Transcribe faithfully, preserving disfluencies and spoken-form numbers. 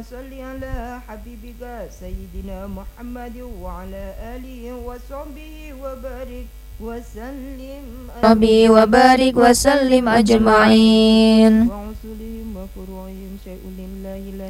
صل على حبيبك سيدنا محمد وعلى آله وصحبه وبارك وسلم ربي وبارك وسلم أجمعين. وعسلهم وفروعهم شيء لله لا